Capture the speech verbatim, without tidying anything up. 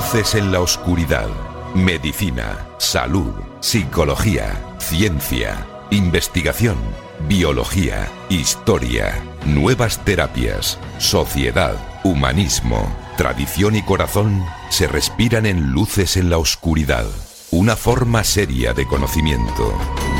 Luces en la oscuridad. Medicina, salud, psicología, ciencia, investigación, biología, historia, nuevas terapias, sociedad, humanismo, tradición y corazón se respiran en Luces en la oscuridad. Una forma seria de conocimiento.